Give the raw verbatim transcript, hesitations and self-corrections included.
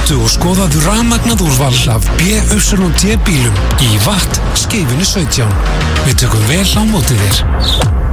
Komdu og skoðaðu rafmagnað úrval af B Y D bílum í Watt Skeifunni sautján. Við tökum vel á móti þér.